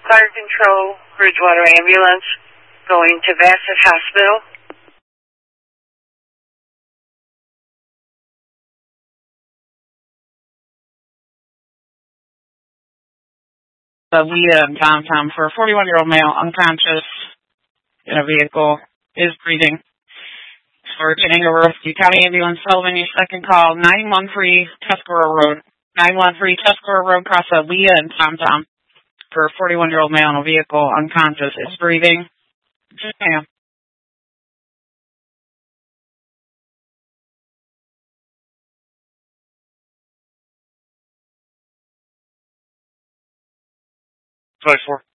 Fire Control, Bridgewater Ambulance, going to Bassett Hospital. Leah in downtown for a 41-year-old male unconscious in a vehicle, is breathing. For getting a rescue, County Ambulance Sullivan, your second call, 913 Tuscarora Road. 913 Tuscarora Road, cross Leah in downtown for a 41-year-old male in a vehicle unconscious, is breathing. Just ma'am. Four.